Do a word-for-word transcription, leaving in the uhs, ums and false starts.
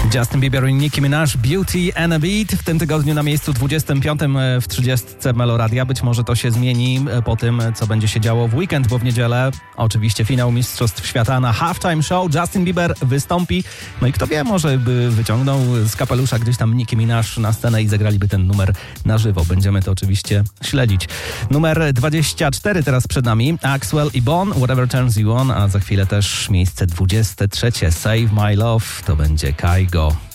Justin Bieber i Nicki Minaj, Beauty and a Beat. W tym tygodniu na miejscu dwudziestym piątym w trzydziestce Meloradia. Być może to się zmieni po tym, co będzie się działo w weekend, bo w niedzielę oczywiście finał Mistrzostw Świata na Halftime Show. Justin Bieber wystąpi. No i kto wie, może by wyciągnął z kapelusza gdzieś tam Nicki Minaj na scenę i zagraliby ten numer na żywo. Będziemy to oczywiście śledzić. Numer dwadzieścia cztery teraz przed nami. Axwell i Bon, Whatever Turns You On, a za chwilę też miejsce dwudzieste trzecie. Save My Love, to będzie Kygo.